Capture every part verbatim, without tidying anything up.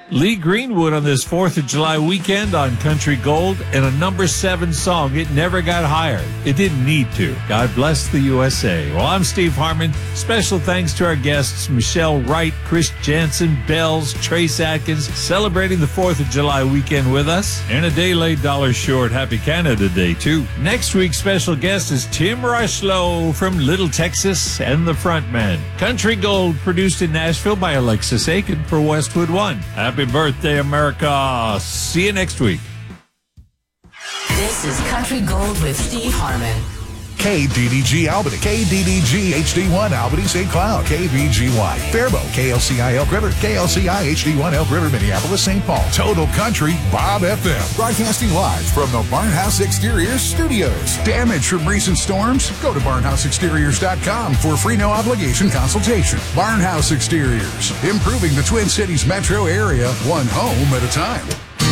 Lee Greenwood on this fourth of July weekend on Country Gold, and a number seven song. It never got hired. It didn't need to. God bless the U S A. Well, I'm Steve Harmon. Special thanks to our guests, Michelle Wright, Chris Jansen, Bells, Trace Atkins, celebrating the fourth of July weekend with us. And a day late, dollar short. Happy Canada Day, too. Next week's special guest is Tim Rushlow from Little Texas and the Frontman. Country Gold, produced in Nashville by Alexis Aiken for Westwood One. Happy birthday, America. See you next week. This is Country Gold with Steve Harmon. K D D G Albany, K D D G H D one Albany Saint Cloud, K V G Y Faribault, K L C I Elk River, K L C I H D one Elk River, Minneapolis, Saint Paul. Total Country, Bob F M. Broadcasting live from the Barnhouse Exteriors Studios. Damage from recent storms? Go to barnhouse exteriors dot com for a free no obligation consultation. Barnhouse Exteriors, improving the Twin Cities metro area one home at a time.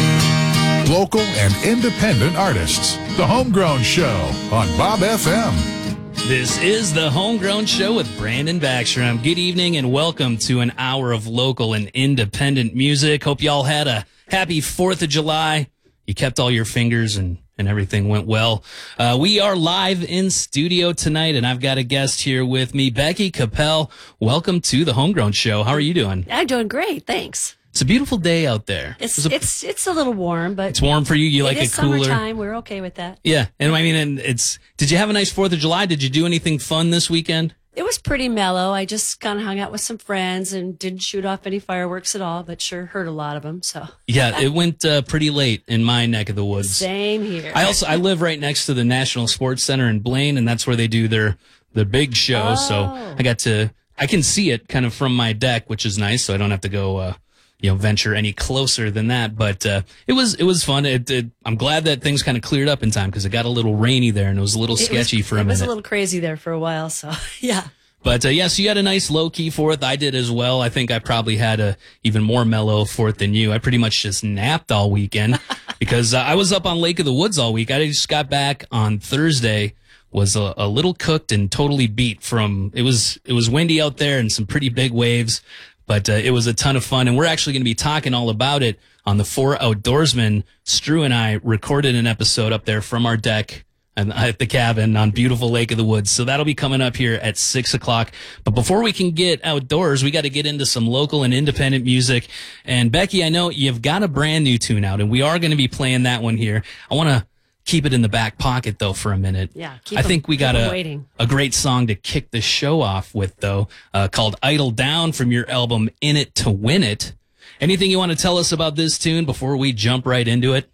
Local and independent artists. The Homegrown Show on Bob F M. This is the Homegrown Show with Brandon Backstrom. Good evening and welcome to an hour of local and independent music. Hope y'all had a happy fourth of July. You kept all your fingers and, and everything went well. Uh, we are live in studio tonight, and I've got a guest here with me, Becky Capel. Welcome to the Homegrown Show. How are you doing? I'm doing great, thanks. It's a beautiful day out there. It's a, it's it's a little warm, but it's warm for you. You like it, it cooler. Summertime. We're okay with that. Yeah, and I mean, and it's. Did you have a nice Fourth of July? Did you do anything fun this weekend? It was pretty mellow. I just kind of hung out with some friends and didn't shoot off any fireworks at all, but sure heard a lot of them. So yeah, it went uh, pretty late in my neck of the woods. Same here. I also I live right next to the National Sports Center in Blaine, and that's where they do their their big show. Oh. So I got to I can see it kind of from my deck, which is nice. So I don't have to go. Uh, you know, venture any closer than that. But uh, it was it was fun. It, it, I'm glad that things kind of cleared up in time because it got a little rainy there and it was a little it sketchy was, for a it minute. It was a little crazy there for a while, so yeah. But uh, yeah, so you had a nice low-key fourth. I did as well. I think I probably had a even more mellow fourth than you. I pretty much just napped all weekend because uh, I was up on Lake of the Woods all week. I just got back on Thursday, was a, a little cooked and totally beat from, it was, it was windy out there and some pretty big waves. But uh, it was a ton of fun, and we're actually going to be talking all about it on the Four Outdoorsmen. Stru and I recorded an episode up there from our deck at the cabin on beautiful Lake of the Woods. So that'll be coming up here at six o'clock. But before we can get outdoors, we got to get into some local and independent music. And Becky, I know you've got a brand new tune out, and we are going to be playing that one here. I want to keep it in the back pocket, though, for a minute. Yeah, keep I think them, we got a, a great song to kick the show off with, though, uh, called Idle Down from your album In It to Win It. Anything you want to tell us about this tune before we jump right into it?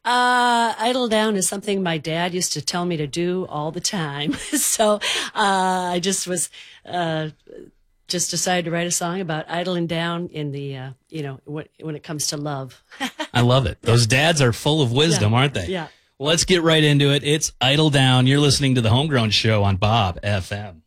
Uh, idle down is something my dad used to tell me to do all the time. so uh, I just was uh, just decided to write a song about idling down in the, uh, you know, when, when it comes to love. I love it. Those dads are full of wisdom, yeah. aren't they? Yeah. Well, let's get right into it. It's Idle Down. You're listening to the Homegrown Show on Bob F M.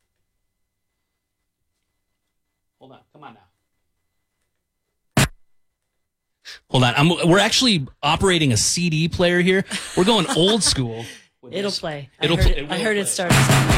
Hold on. Come on now. Hold on. I'm, we're actually operating a C D player here. We're going old school. It'll play. It'll I heard pl- it, it I will heard play. it started.